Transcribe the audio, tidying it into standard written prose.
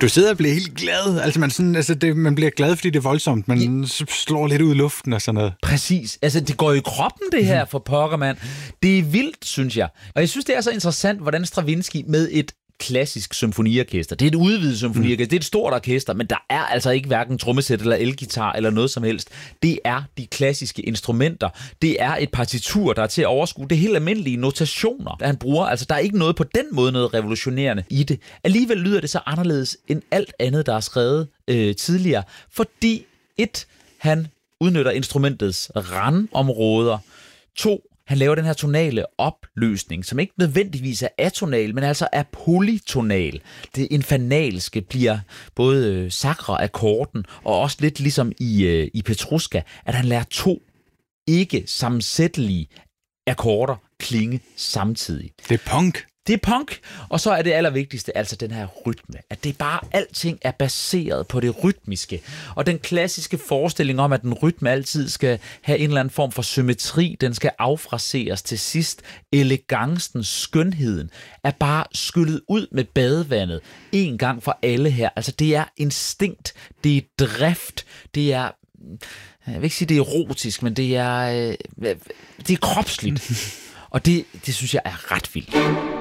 Du sidder og bliver helt glad. Man bliver glad, fordi det er voldsomt. Man slår lidt ud i luften og sådan noget. Præcis. Altså, det går i kroppen, det her, for pokker, mand. Det er vildt, synes jeg. Og jeg synes, det er så interessant, hvordan Stravinsky med et klassisk symfoniorkester. Det er et udvidet symfoniorkester. Det er et stort orkester, men der er altså ikke hverken trommesæt eller elgitar eller noget som helst. Det er de klassiske instrumenter. Det er et partitur, der er til at overskue. Det er helt almindelige notationer, der han bruger. Altså, der er ikke noget på den måde noget revolutionerende i det. Alligevel lyder det så anderledes end alt andet, der er skrevet tidligere, fordi han udnytter instrumentets randområder. 2, han laver den her tonale opløsning, som ikke nødvendigvis er atonal, men altså er polytonal. Det infernalske bliver både sakre akkorden, og også lidt ligesom i Petrushka, at han lærer 2 ikke sammensættelige akkorder klinge samtidig. Det er punk. Det er punk, og så er det allervigtigste, altså den her rytme. At det bare, alting er baseret på det rytmiske. Og den klassiske forestilling om, at den rytme altid skal have en eller anden form for symmetri, den skal affraseres til sidst. Elegancen, skønheden, er bare skyllet ud med badevandet en gang for alle her. Altså det er instinkt, det er drift, det er... Jeg vil ikke sige, det er erotisk, men det er kropsligt. Og det synes jeg er ret vildt.